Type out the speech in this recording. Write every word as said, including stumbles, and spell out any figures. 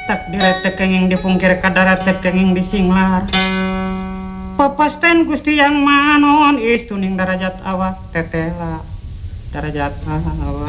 takdir tekenging dipungkir kadar tekenging disinglar papasten Gusti yang manon istuning darajat awak tetela darajat awak